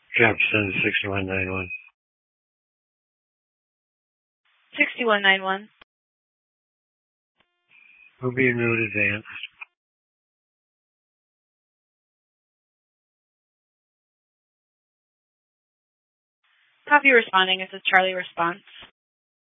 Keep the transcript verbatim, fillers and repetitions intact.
Captain sixty-one ninety-one. sixty-one ninety-one. Will be in route advance. Copy responding. This is Charlie response.